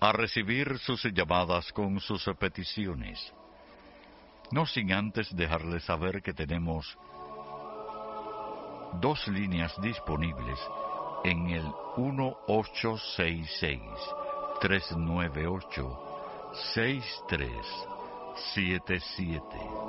a recibir sus llamadas con sus peticiones. No sin antes dejarles saber que tenemos 2 líneas disponibles en el 1866-398-6377.